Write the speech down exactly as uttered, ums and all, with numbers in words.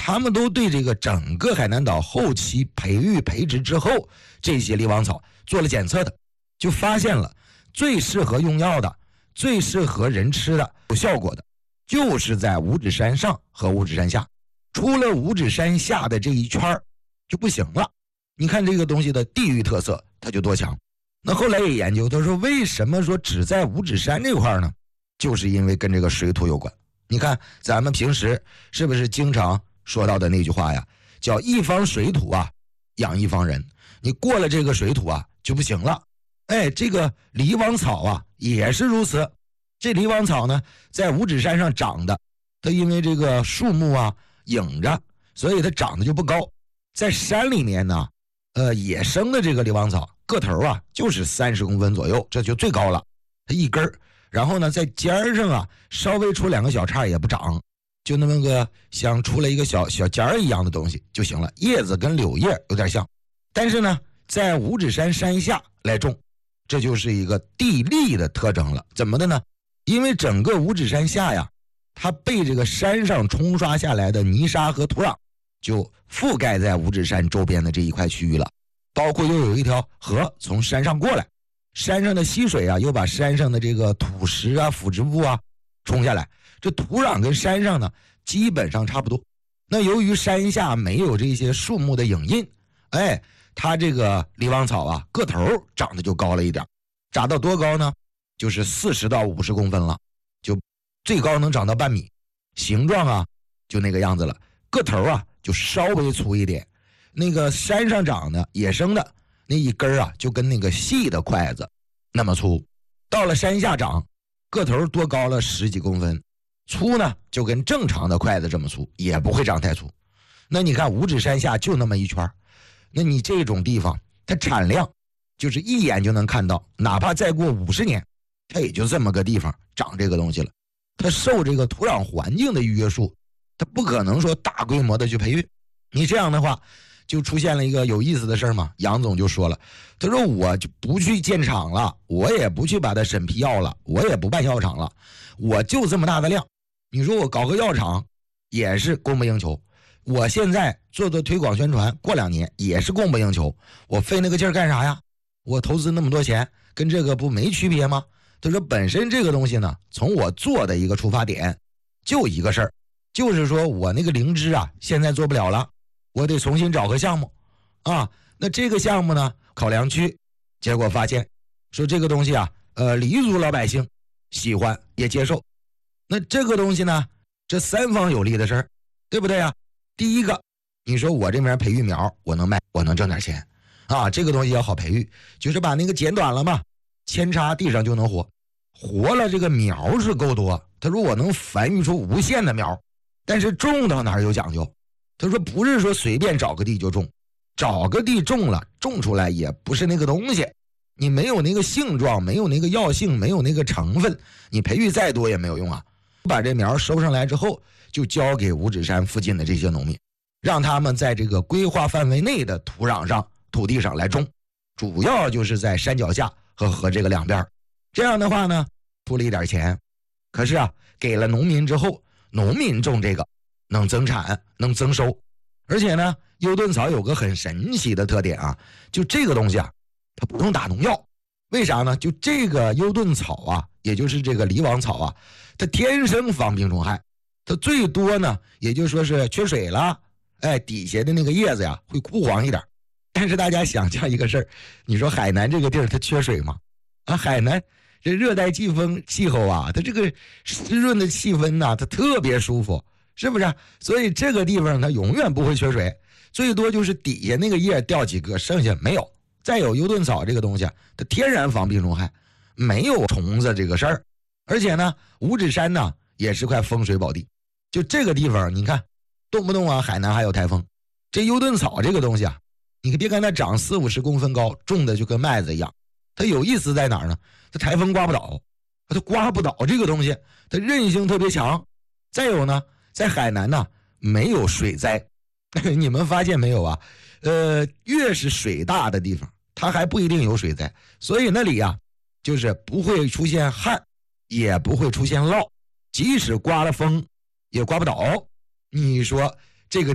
他们都对这个整个海南岛后期培育培植之后这些狸王草做了检测的，就发现了最适合用药的、最适合人吃的、有效果的，就是在五指山上和五指山下。出了五指山下的这一圈就不行了。你看这个东西的地域特色它就多强。那后来也研究，他说为什么说只在五指山这块呢？就是因为跟这个水土有关。你看咱们平时是不是经常说到的那句话呀，叫一方水土啊养一方人，你过了这个水土啊就不行了。哎，这个狸王草啊也是如此。这狸王草呢在五指山上长的，它因为这个树木啊影着，所以它长得就不高。在山里面呢呃野生的这个狸王草个头啊就是三十公分左右，这就最高了，它一根，然后呢在尖上啊稍微出两个小叉也不长，就那么个像出了一个小小尖儿一样的东西就行了，叶子跟柳叶有点像。但是呢在五指山山下来种，这就是一个地利的特征了。怎么的呢？因为整个五指山下呀，它被这个山上冲刷下来的泥沙和土壤就覆盖在五指山周边的这一块区域了，包括又有一条河从山上过来，山上的溪水啊又把山上的这个土石啊腐殖物啊冲下来，这土壤跟山上呢基本上差不多。那由于山下没有这些树木的影印，哎，它这个狸王草啊个头长得就高了一点，长到多高呢？就是四十到五十公分了，就最高能长到半米，形状啊就那个样子了，个头啊就稍微粗一点。那个山上长的野生的那一根啊就跟那个细的筷子那么粗，到了山下长个头多高了十几公分，粗呢就跟正常的筷子这么粗，也不会长太粗。那你看五指山下就那么一圈，那你这种地方它产量就是一眼就能看到，哪怕再过五十年它也就这么个地方长这个东西了。它受这个土壤环境的约束，它不可能说大规模的去培育。你这样的话就出现了一个有意思的事嘛，杨总就说了，他说我就不去建厂了，我也不去把它审批药了，我也不办药厂了，我就这么大的量，你说我搞个药厂也是供不应求，我现在做做推广宣传，过两年也是供不应求，我费那个劲儿干啥呀？我投资那么多钱跟这个不没区别吗？他说本身这个东西呢，从我做的一个出发点就一个事儿，就是说我那个灵芝啊现在做不了了，我得重新找个项目啊。那这个项目呢考量区，结果发现说这个东西啊呃黎族老百姓喜欢也接受，那这个东西呢这三方有利的事儿，对不对啊？第一个你说我这边培育苗我能卖，我能挣点钱啊，这个东西要好培育，就是把那个剪短了嘛，扦插地上就能活，活了这个苗是够多，他说我能繁育出无限的苗，但是种到哪儿有讲究，他说不是说随便找个地就种，找个地种了种出来也不是那个东西，你没有那个性状，没有那个药性，没有那个成分，你培育再多也没有用啊。把这苗收上来之后就交给五指山附近的这些农民，让他们在这个规划范围内的土壤上土地上来种，主要就是在山脚下和河这个两边。这样的话呢出了一点钱，可是啊给了农民之后，农民种这个能增产能增收。而且呢优盾草有个很神奇的特点啊，就这个东西啊它不用打农药。为啥呢？就这个优盾草啊，也就是这个狸王草啊，它天生防病虫害，它最多呢也就说是缺水了，哎，底下的那个叶子呀会枯黄一点。但是大家想象一个事儿，你说海南这个地儿它缺水吗？啊，海南这热带季风气候啊，它这个湿润的气氛呐、啊，它特别舒服，是不是？所以这个地方它永远不会缺水，最多就是底下那个叶掉几个，剩下没有。再有优盾草这个东西，它天然防病虫害，没有虫子这个事儿。而且呢五指山呢也是块风水宝地，就这个地方你看动不动啊海南还有台风，这优盾草这个东西啊，你别看它长四五十公分高，种的就跟麦子一样，它有意思在哪儿呢？它台风刮不倒，它刮不倒这个东西，它韧性特别强。再有呢在海南呢没有水灾你们发现没有啊？呃，越是水大的地方它还不一定有水灾，所以那里啊就是不会出现旱，也不会出现涝，即使刮了风也刮不倒。你说